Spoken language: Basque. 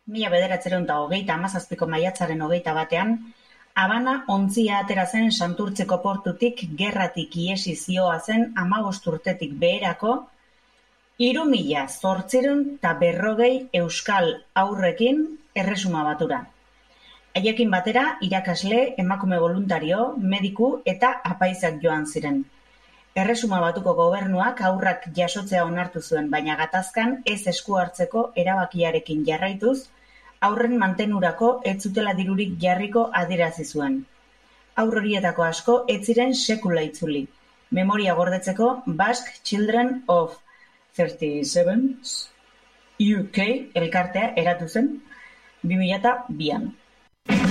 1937ko maiatzaren 21ean, Habana ontzia atera zen Santurtzeko portutik gerratik ihesi zihoazen 15 urtetik beherako 3.840 euskal haurrekin Erresuma Batura. Haiekin batera, irakasle, emakume boluntario, mediku eta apaizak joan ziren. Erresuma Batuko gobernuak haurrak jasotzea onartu zuen, baina gatazkan ez esku hartzeko erabakiarekin jarraituz, haurren mantenurako ez zutela dirurik jarriko adierazi zuen. Haur horietako asko ez ziren sekula itzuli. Memoria gordetzeko Basque Children of 37's UK elkartea eratu zen 2002an.